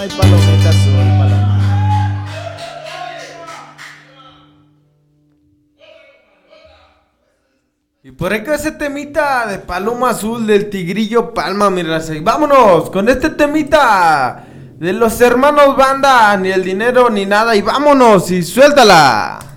Ay, palomita azul, paloma. Y por acá ese temita de Paloma Azul del Tigrillo Palma, mi raza. Y vámonos con este temita de los hermanos Banda, ni el dinero ni nada. Y vámonos y suéltala.